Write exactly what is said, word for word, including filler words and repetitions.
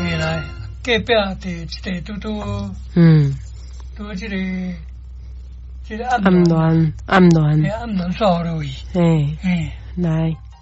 原来隔壁的一个拄拄， 嗯， 拄这个这个暗暗恋暗恋， 暗暖煞落去， 嘿， 嘿， 来，